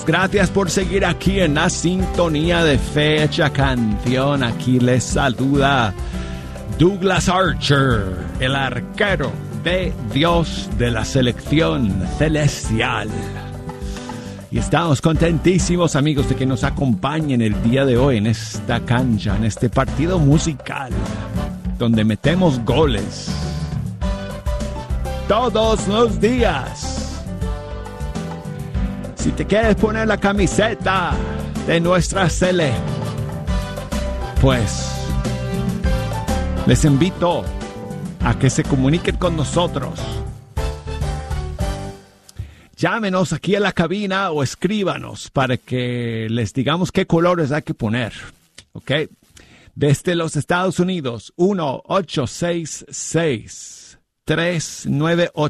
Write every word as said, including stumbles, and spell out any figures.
Gracias por seguir aquí en la sintonía de Fecha Canción. Aquí les saluda Douglas Archer, el arquero de Dios de la selección celestial. Y estamos contentísimos, amigos, de que nos acompañen el día de hoy en esta cancha, en este partido musical, donde metemos goles todos los días. Si te quieres poner la camiseta de nuestra Sele, pues les invito a que se comuniquen con nosotros. Llámenos aquí a la cabina o escríbanos para que les digamos qué colores hay que poner. ¿Ok? Desde los Estados Unidos, uno ocho seis seis, tres nueve ocho